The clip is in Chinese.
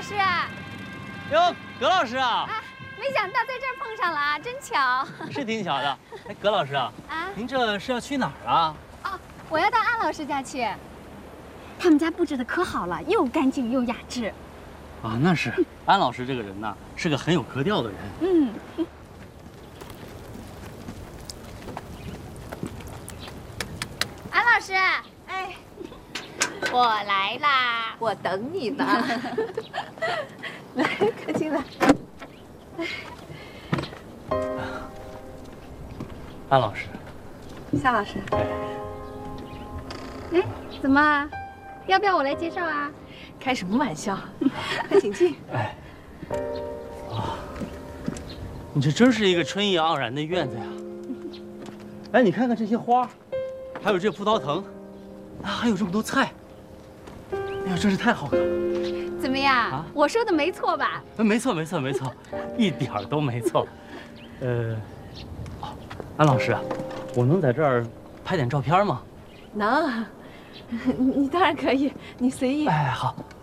师啊！ 哟，葛老师啊！ 啊，没想到在这儿碰上了啊，真巧。 是挺巧的。哎，葛老师啊，您这是要去哪儿啊？ 哦，我要到安老师家去。他们家布置的可好了，又干净又雅致。 啊，那是。安老师这个人呐，是个很有格调的人。 嗯。安老师， 哎，我来啦，我等你呢。来，快进来。 安老师， 夏老师， 哎，怎么？要不要我来介绍啊？ 开什么玩笑？快请进。 哎，啊，你这真是一个春意盎然的院子呀！哎，你看看这些花，还有这葡萄藤，啊，还有这么多菜，哎呀，真是太好看了！ 怎么样？ 啊， 我说的没错吧？ 没错，一点儿都没错。安老师啊，我能在这儿拍点照片吗？ 能，你当然可以，你随意。 哎，好，